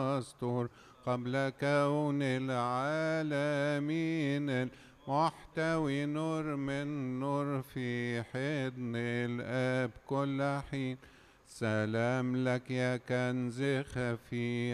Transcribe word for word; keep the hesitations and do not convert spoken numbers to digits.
مستور قبل كون العالمين، المحتوي نور من نور في حضن الآب كل حين. سلام لك يا كنز خفي